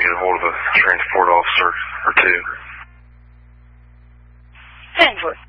get a hold of a transport officer or two. 10-4.